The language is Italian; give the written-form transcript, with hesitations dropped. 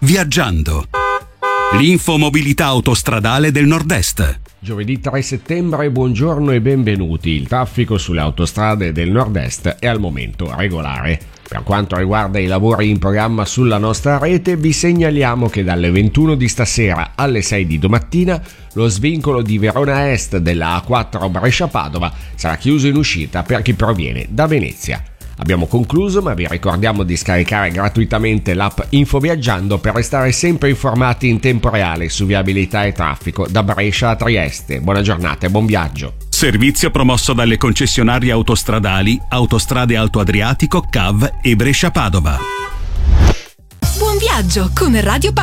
Viaggiando. L'infomobilità autostradale del Nord-Est. Giovedì 3 settembre, buongiorno e benvenuti. Il traffico sulle autostrade del Nord-Est è al momento regolare. Per quanto riguarda i lavori in programma sulla nostra rete, vi segnaliamo che dalle 21 di stasera alle 6 di domattina lo svincolo di Verona Est della A4 Brescia-Padova sarà chiuso in uscita per chi proviene da Venezia. Abbiamo concluso, ma vi ricordiamo di scaricare gratuitamente l'app Infoviaggiando per restare sempre informati in tempo reale su viabilità e traffico da Brescia a Trieste. Buona giornata e buon viaggio. Servizio promosso dalle concessionarie autostradali Autostrade Alto Adriatico, CAV e Brescia-Padova. Buon viaggio con Radio